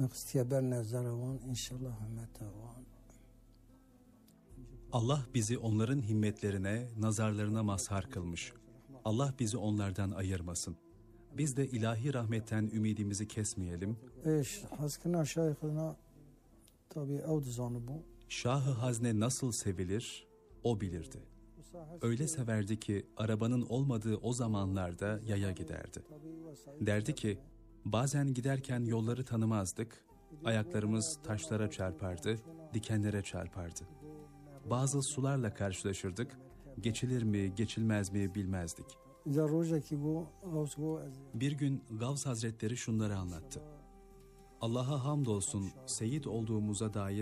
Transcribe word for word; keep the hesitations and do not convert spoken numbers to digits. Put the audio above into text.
Allah bizi onların himmetlerine, nazarlarına mazhar kılmış. Allah bizi onlardan ayırmasın. Biz de ilahi rahmetten ümidimizi kesmeyelim. Şah-ı Hazne nasıl sevilir, o bilirdi. Öyle severdi ki arabanın olmadığı o zamanlarda yaya giderdi. Derdi ki, bazen giderken yolları tanımazdık, ayaklarımız taşlara çarpardı, dikenlere çarpardı. Bazı sularla karşılaşırdık, geçilir mi, geçilmez mi bilmezdik. Bir gün Gavs Hazretleri şunları anlattı. Allah'a hamdolsun, seyit olduğumuza dair